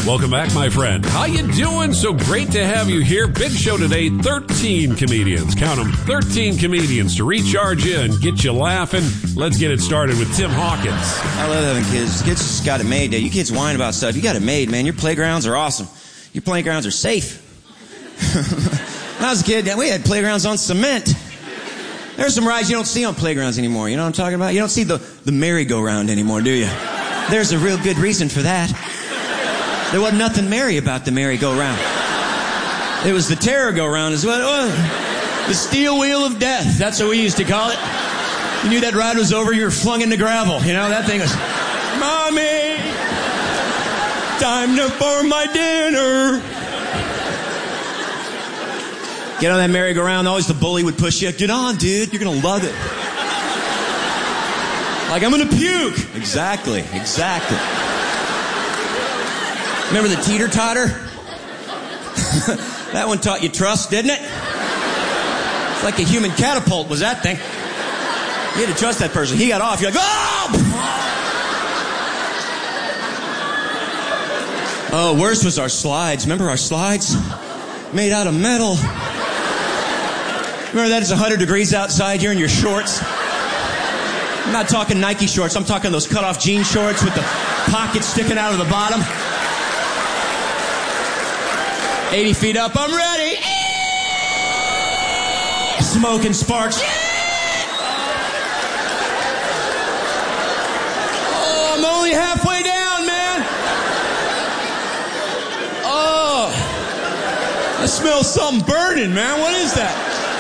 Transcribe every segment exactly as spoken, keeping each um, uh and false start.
Welcome back, my friend. How you doing? So great to have you here. Big show today. thirteen comedians. Count them. thirteen comedians to recharge you and get you laughing. Let's get it started with Tim Hawkins. I love having kids. Kids just got it made. You kids whine about stuff. You got it made, man. Your playgrounds are awesome. Your playgrounds are safe. When I was a kid, we had playgrounds on cement. There's some rides you don't see on playgrounds anymore. You know what I'm talking about? You don't see the, the merry-go-round anymore, do you? There's a real good reason for that. There wasn't nothing merry about the merry-go-round. It was the terror-go-round is what it was. The steel wheel of death. That's what we used to call it. You knew that ride was over, you were flung into gravel. You know, that thing was, Mommy, time to for my dinner. Get on that merry-go-round. Always the bully would push you. Get on, dude. You're going to love it. Like, I'm going to puke. Exactly. Exactly. Remember the teeter-totter? That one taught you trust, didn't it? It's like a human catapult was that thing. You had to trust that person. He got off. You're like, oh! Oh, worse was our slides. Remember our slides? Made out of metal. Remember that it's one hundred degrees outside, you're in your shorts. I'm not talking Nike shorts, I'm talking those cut-off jean shorts with the pockets sticking out of the bottom. eighty feet up, I'm ready. Smoke and sparks. Oh, I'm only halfway down, man. Oh, I smell something burning, man. What is that?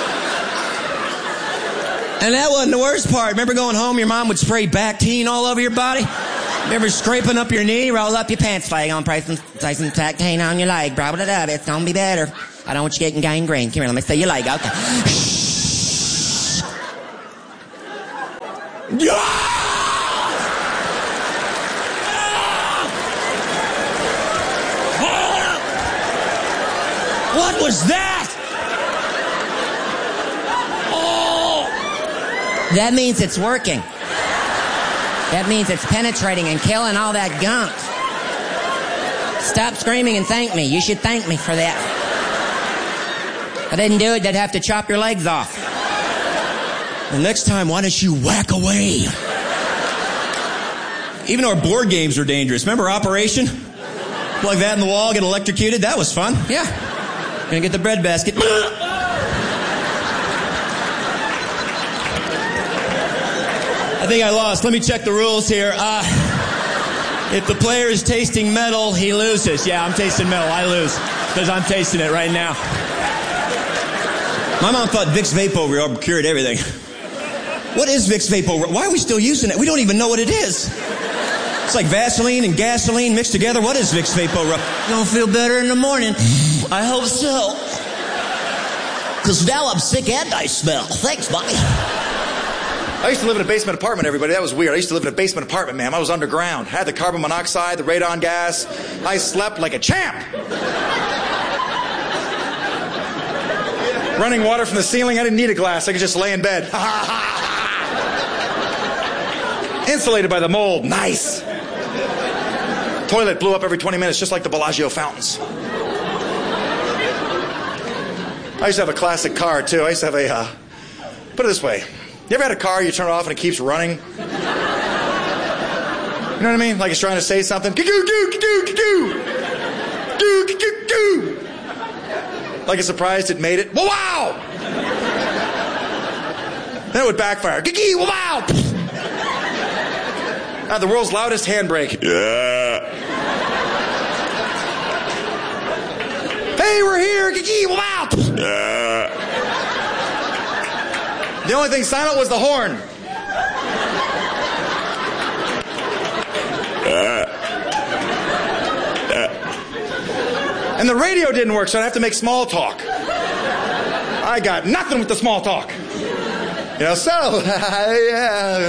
And that wasn't the worst part. Remember going home, your mom would spray Bactine all over your body? Remember scraping up your knee? Roll up your pants leg on, play some, play some Bactine on your leg. Bro, it up. It's gonna be better. I don't want you getting gangrene. Come here, let me see your leg. Okay. Shh. What was that? That means it's working. That means it's penetrating and killing all that gunk. Stop screaming and thank me. You should thank me for that. If I didn't do it, they'd have to chop your legs off. The next time, why don't you whack away? Even our board games are dangerous. Remember Operation? Plug that in the wall, get electrocuted. That was fun. Yeah. Gonna get the bread basket. I think I lost. Let me check the rules here. Uh, if the player is tasting metal, he loses. Yeah, I'm tasting metal. I lose because I'm tasting it right now. My mom thought Vicks Vapor cured everything. What is Vicks Vapor? Why are we still using it? We don't even know what it is. It's like Vaseline and gasoline mixed together. What is Vicks Vapor? You don't feel better in the morning? I hope so. Because now I'm sick and I smell. Thanks, buddy. I used to live in a basement apartment, everybody. That was weird. I used to live in a basement apartment, man. I was underground. I had the carbon monoxide, the radon gas. I slept like a champ. Running water from the ceiling. I didn't need a glass. I could just lay in bed. Insulated by the mold. Nice. Toilet blew up every twenty minutes, just like the Bellagio fountains. I used to have a classic car, too. I used to have a, uh, put it this way. You ever had a car, you turn it off and it keeps running? You know what I mean? Like it's trying to say something. Like it's surprised it made it. Wow! Then it would backfire. Wow! Ah, the world's loudest handbrake. Yeah. Hey, we're here. Wow! Yeah. The only thing silent was the horn. And the radio didn't work, so I'd have to make small talk. I got nothing with the small talk. You know, so, yeah.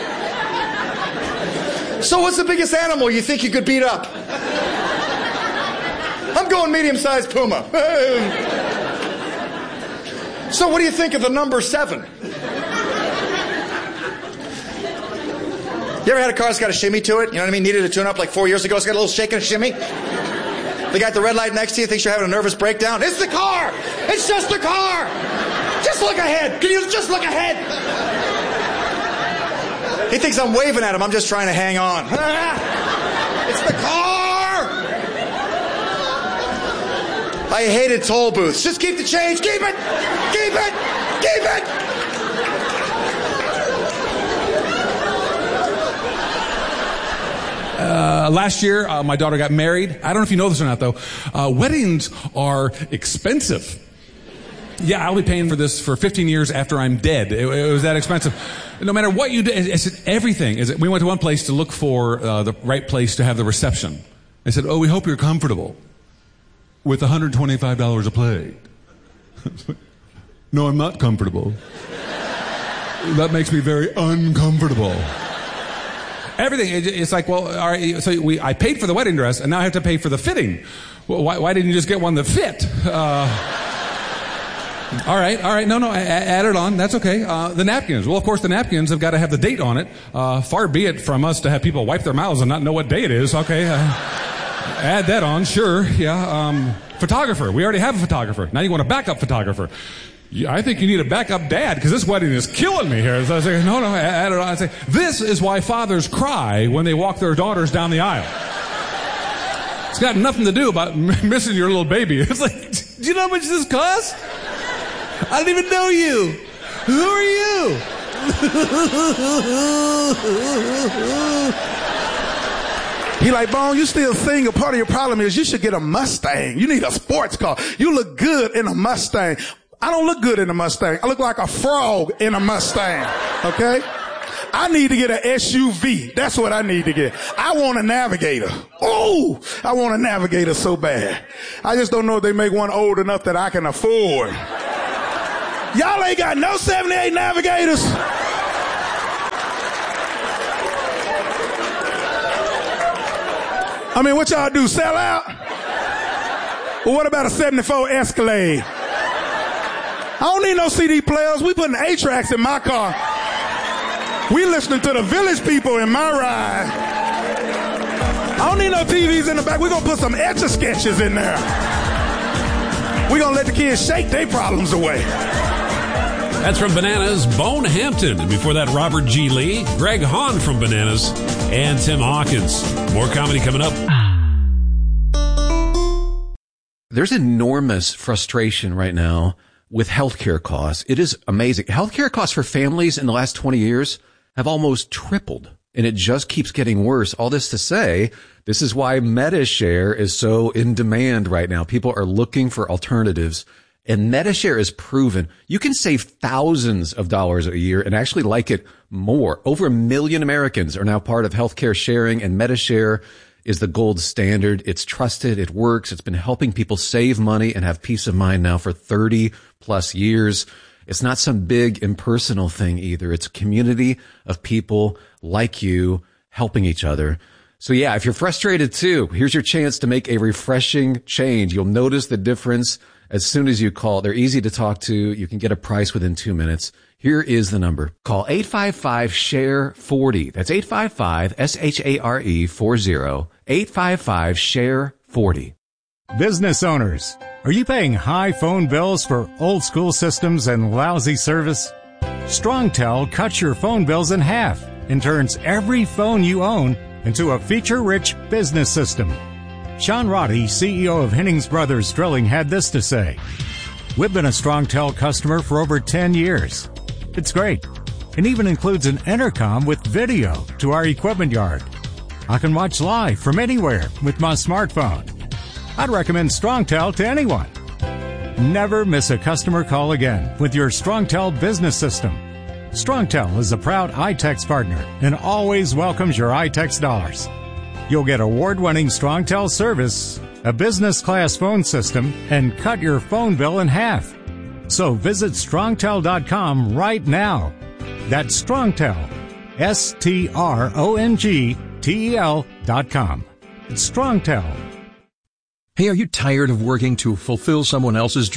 So what's the biggest animal you think you could beat up? I'm going medium-sized puma. So what do you think of the number seven? You ever had a car that's got a shimmy to it? You know what I mean? Needed a tune-up like four years ago. It's got a little shake and a shimmy. The guy at the red light next to you thinks you're having a nervous breakdown. It's the car! It's just the car! Just look ahead! Can you just look ahead? He thinks I'm waving at him. I'm just trying to hang on. It's the car! I hated toll booths. Just keep the change. Keep it! Keep it! Keep it! Uh, last year, uh, my daughter got married. I don't know if you know this or not, though. Uh, weddings are expensive. Yeah, I'll be paying for this for fifteen years after I'm dead. It, it was that expensive. No matter what you do, it's everything. Is it, we went to one place to look for uh, the right place to have the reception. They said, oh, we hope you're comfortable with one hundred twenty-five dollars a plate. No, I'm not comfortable. That makes me very uncomfortable. Everything. It's like, well, all right, so we, I paid for the wedding dress, and now I have to pay for the fitting. Well, why, why didn't you just get one that fit? Uh, all right, all right. No, no, add it on. That's okay. Uh, the napkins. Well, of course, the napkins have got to have the date on it. Uh, far be it from us to have people wipe their mouths and not know what day it is. Okay. Uh, add that on. Sure. Yeah. Um, photographer. We already have a photographer. Now you want a backup photographer. I think you need a backup dad because this wedding is killing me here. So I say, no, no, add it on. I say, this is why fathers cry when they walk their daughters down the aisle. It's got nothing to do about missing your little baby. It's like, do you know how much this costs? I don't even know you. Who are you? He like, Bone, you still single. Part of your problem is you should get a Mustang. You need a sports car. You look good in a Mustang. I don't look good in a Mustang. I look like a frog in a Mustang. Okay? I need to get an S U V. That's what I need to get. I want a Navigator. Oh, I want a Navigator so bad. I just don't know if they make one old enough that I can afford. Y'all ain't got no seventy-eight Navigators. I mean, what y'all do, sell out? Well, what about a seventy-four Escalade? I don't need no C D players. We putting eight tracks in my car. We listening to the Village People in my ride. I don't need no T Vs in the back. We're going to put some Etch-a-Sketches in there. We're going to let the kids shake their problems away. That's from Bananas, Bone Hampton. And before that, Robert G. Lee, Greg Hahn from Bananas, and Tim Hawkins. More comedy coming up. There's enormous frustration right now with healthcare costs. It is amazing. Healthcare costs for families in the last twenty years have almost tripled, and it just keeps getting worse. All this to say, this is why MediShare is so in demand right now. People are looking for alternatives, and MediShare is proven. You can save thousands of dollars a year and actually like it more. Over a million Americans are now part of healthcare sharing, and MediShare is the gold standard. It's trusted. It works. It's been helping people save money and have peace of mind now for thirty plus years. It's not some big impersonal thing either. It's a community of people like you helping each other. So yeah, if you're frustrated too, here's your chance to make a refreshing change. You'll notice the difference as soon as you call. They're easy to talk to. You can get a price within two minutes. Here is the number. Call eight five five, S H A R E, forty. That's eight five five, S H A R E, forty. eight five five, S H A R E, forty. Business owners, are you paying high phone bills for old school systems and lousy service? StrongTel cuts your phone bills in half and turns every phone you own into a feature-rich business system. Sean Roddy, C E O of Hennings Brothers Drilling, had this to say. We've been a StrongTel customer for over ten years. It's great. It even includes an intercom with video to our equipment yard. I can watch live from anywhere with my smartphone. I'd recommend StrongTel to anyone. Never miss a customer call again with your StrongTel business system. StrongTel is a proud iTex partner and always welcomes your iTex dollars. You'll get award-winning StrongTel service, a business-class phone system, and cut your phone bill in half. So visit strongtel dot com right now. That's StrongTel, S T R O N G T E L dot com. It's StrongTel. Hey, are you tired of working to fulfill someone else's dream?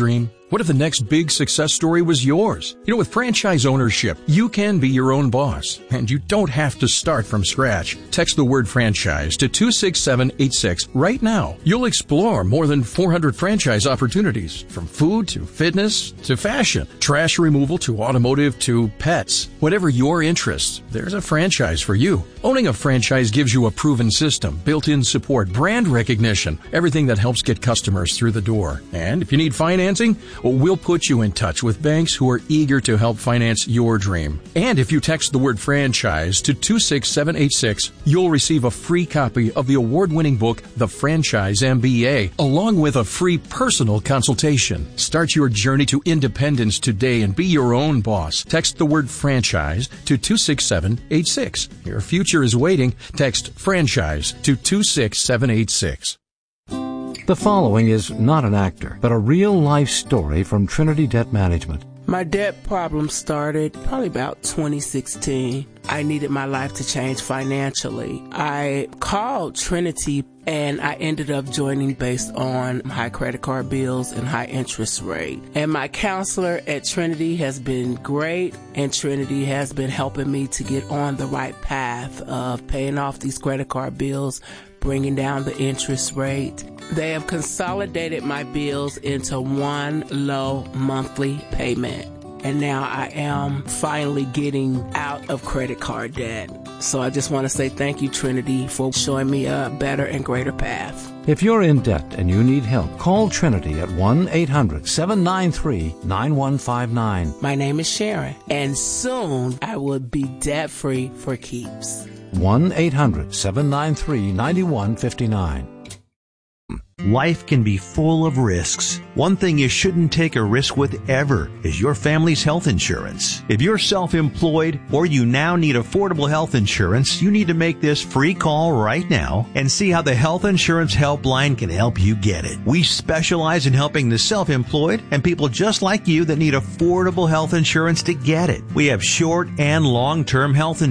What if the next big success story was yours? You know, with franchise ownership, you can be your own boss, and you don't have to start from scratch. Text the word franchise to two six seven eight six right now. You'll explore more than four hundred franchise opportunities, from food to fitness to fashion, trash removal to automotive to pets. Whatever your interests, there's a franchise for you. Owning a franchise gives you a proven system, built-in support, brand recognition, everything that helps get customers through the door. And if you need financing, well, we'll put you in touch with banks who are eager to help finance your dream. And if you text the word franchise to two six seven eight six, you'll receive a free copy of the award-winning book, The Franchise M B A, along with a free personal consultation. Start your journey to independence today and be your own boss. Text the word franchise to two six seven eight six. Your future is waiting. Text franchise to two six seven eight six. The following is not an actor, but a real-life story from Trinity Debt Management. My debt problem started probably about twenty sixteen. I needed my life to change financially. I called Trinity and I ended up joining based on high credit card bills and high interest rate. And my counselor at Trinity has been great, and Trinity has been helping me to get on the right path of paying off these credit card bills, bringing down the interest rate. They have consolidated my bills into one low monthly payment. And now I am finally getting out of credit card debt. So I just want to say thank you, Trinity, for showing me a better and greater path. If you're in debt and you need help, call Trinity at one eight hundred seven nine three nine one five nine. My name is Sharon, and soon I will be debt-free for keeps. one eight hundred seven nine three nine one five nine. Life can be full of risks. One thing you shouldn't take a risk with ever is your family's health insurance. If you're self-employed or you now need affordable health insurance, you need to make this free call right now and see how the Health Insurance Helpline can help you get it. We specialize in helping the self-employed and people just like you that need affordable health insurance to get it. We have short and long-term health insurance